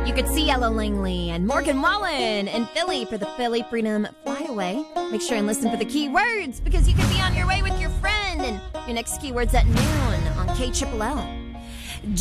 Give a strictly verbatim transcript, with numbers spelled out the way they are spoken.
You could see Ella Langley and Morgan Wallen in Philly for the Philly Freedom Flyaway. Make sure and listen for the keywords because you could be on your way with your friend. And your next keywords at noon on K Triple L.